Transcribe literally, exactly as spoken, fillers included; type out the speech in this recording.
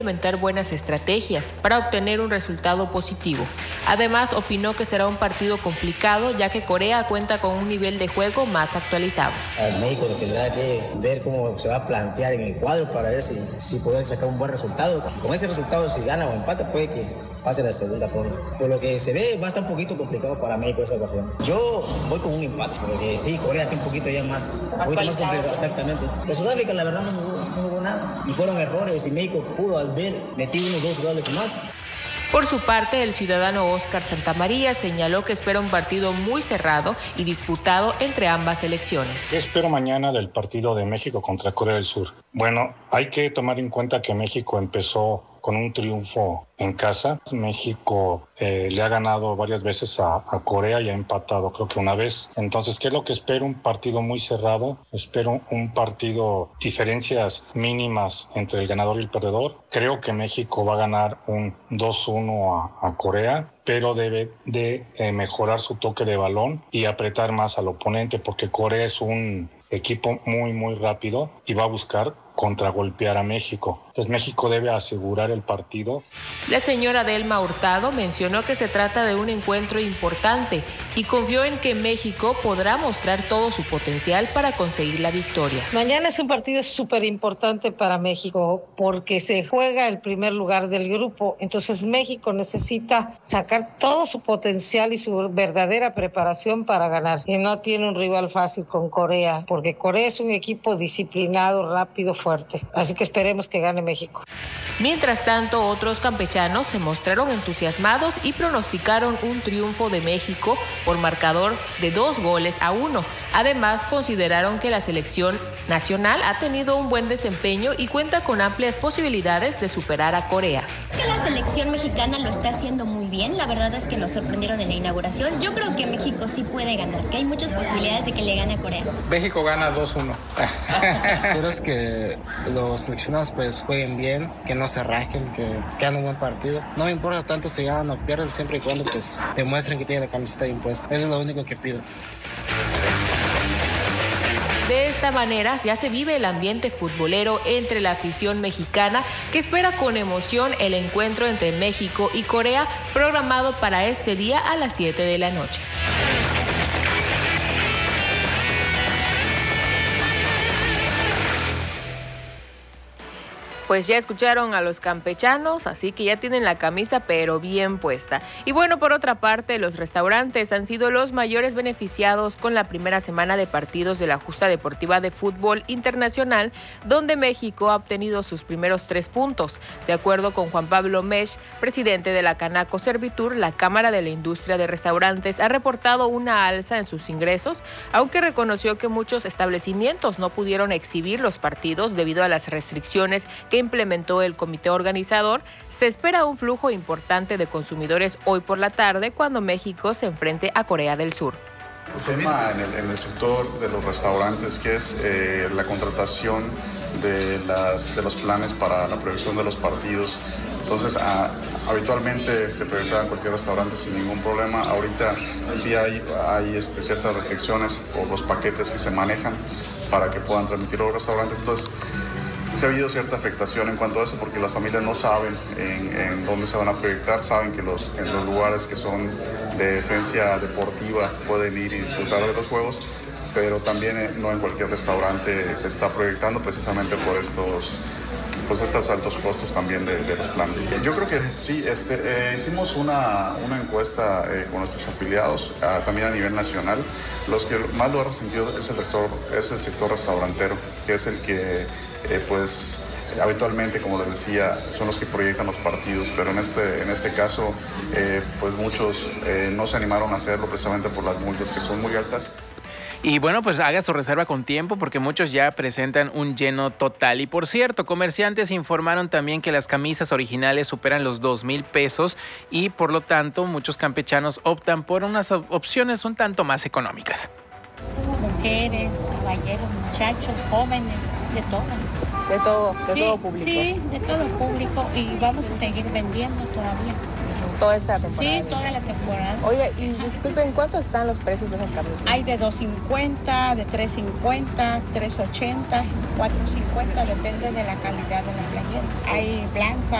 implementar buenas estrategias para obtener un resultado positivo. Además, opinó que será un partido complicado, ya que Corea cuenta con un nivel de juego más actualizado. El México tendrá que ver cómo se va a plantear en el cuadro para ver si, si poder sacar un buen resultado. Con ese resultado, si gana o empata, puede que pase la segunda ronda. Por lo que se ve, va a estar un poquito complicado para México esa ocasión. Yo voy con un empate, porque sí, Corea está un poquito ya más, un poquito más complicado, exactamente. Pero Sudáfrica, la verdad, no jugó, no jugó nada. Y fueron errores, y México pudo haber metido unos dos goles más. Por su parte, el ciudadano Óscar Santamaría señaló que espera un partido muy cerrado y disputado entre ambas selecciones. ¿Qué espero mañana del partido de México contra Corea del Sur? Bueno, hay que tomar en cuenta que México empezó con un triunfo en casa. México eh, le ha ganado varias veces a, a Corea y ha empatado creo que una vez. Entonces, ¿qué es lo que espero? Un partido muy cerrado. Espero un partido, diferencias mínimas entre el ganador y el perdedor. Creo que México va a ganar un dos uno a, a Corea, pero debe de eh, mejorar su toque de balón y apretar más al oponente, porque Corea es un equipo muy, muy rápido y va a buscar contragolpear a México. Entonces México debe asegurar el partido. La señora Delma Hurtado mencionó que se trata de un encuentro importante y confió en que México podrá mostrar todo su potencial para conseguir la victoria. Mañana es un partido súper importante para México porque se juega el primer lugar del grupo. Entonces México necesita sacar todo su potencial y su verdadera preparación para ganar. Y no tiene un rival fácil con Corea, porque Corea es un equipo disciplinado, rápido, fuerte. Así que esperemos que gane México. Mientras tanto, otros campechanos se mostraron entusiasmados y pronosticaron un triunfo de México por marcador de dos goles a uno. Además, consideraron que la selección nacional ha tenido un buen desempeño y cuenta con amplias posibilidades de superar a Corea. Que la selección mexicana lo está haciendo muy bien. La verdad es que nos sorprendieron en la inauguración. Yo creo que México sí puede ganar, que hay muchas posibilidades de que le gane a Corea. México gana dos uno. Quiero es que los seleccionados pues jueguen bien, que no se rasquen, que, que hagan un buen partido. No me importa tanto si ganan o pierden, siempre y cuando pues demuestren que tienen la camiseta impuesta. Eso es lo único que pido. De esta manera ya se vive el ambiente futbolero entre la afición mexicana, que espera con emoción el encuentro entre México y Corea, programado para este día a las siete de la noche. Pues ya escucharon a los campechanos, así que ya tienen la camisa pero bien puesta. Y bueno, por otra parte, los restaurantes han sido los mayores beneficiados con la primera semana de partidos de la justa deportiva de fútbol internacional, donde México ha obtenido sus primeros tres puntos. De acuerdo con Juan Pablo Mesh, presidente de la Canaco Servitur, la Cámara de la Industria de Restaurantes ha reportado una alza en sus ingresos, aunque reconoció que muchos establecimientos no pudieron exhibir los partidos debido a las restricciones que implementó el comité organizador. Se espera un flujo importante de consumidores hoy por la tarde cuando México se enfrente a Corea del Sur. Un tema en el, en el sector de los restaurantes, que es eh, la contratación de, las, de los planes para la previsión de los partidos. Entonces, a, habitualmente se proyectaba en cualquier restaurante sin ningún problema. Ahorita sí hay, hay este, ciertas restricciones por los paquetes que se manejan para que puedan transmitir los restaurantes. Entonces, se ha habido cierta afectación en cuanto a eso, porque las familias no saben en, en dónde se van a proyectar, saben que los, en los lugares que son de esencia deportiva pueden ir y disfrutar de los juegos, pero también eh, no en cualquier restaurante se está proyectando precisamente por estos, pues estos altos costos también de, de los planes. Yo creo que sí, este, eh, hicimos una, una encuesta eh, con nuestros afiliados, uh, también a nivel nacional. Los que más lo han resentido es el sector, es el sector restaurantero, que es el que Eh, pues habitualmente, como les decía, son los que proyectan los partidos, pero en este, en este caso eh, pues muchos eh, no se animaron a hacerlo precisamente por las multas que son muy altas. Y bueno, pues haga su reserva con tiempo porque muchos ya presentan un lleno total. Y por cierto, comerciantes informaron también que las camisas originales superan los dos mil pesos y por lo tanto muchos campechanos optan por unas opciones un tanto más económicas. Mujeres, caballeros, muchachos, jóvenes, de todo. De todo, de sí, todo público. Sí, de todo público y vamos a seguir vendiendo todavía. toda esta temporada. Sí, toda la temporada. Oiga, y disculpen, ¿cuánto están los precios de esas camisas? Hay de dos cincuenta, de tres cincuenta, tres ochenta, cuatro cincuenta, depende de la calidad de la playera. Hay blanca,